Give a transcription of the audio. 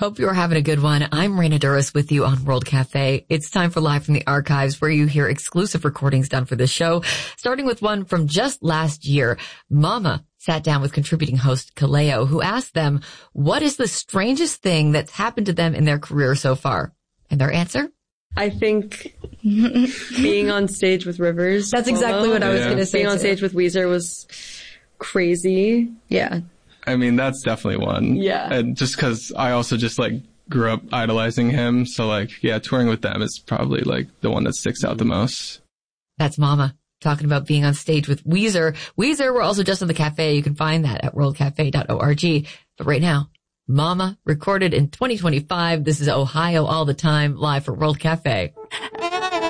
Hope you're having a good one. I'm Raina Duras with you on World Cafe. It's time for Live from the Archives, where you hear exclusive recordings done for this show, starting with one from just last year. Mama sat down with contributing host Kaleo, who asked them, what is the strangest thing that's happened to them in their career so far? And their answer? I think being on stage with Rivers. That's exactly what I was going to say. Being on stage with Weezer was crazy. Yeah. I mean, that's definitely one. Yeah. And just because I also just grew up idolizing him. So touring with them is probably the one that sticks out the most. That's Mama talking about being on stage with Weezer. Weezer were also just on the cafe. You can find that at worldcafe.org. But right now, Mama recorded in 2025. This is Ohio All the Time, live for World Cafe.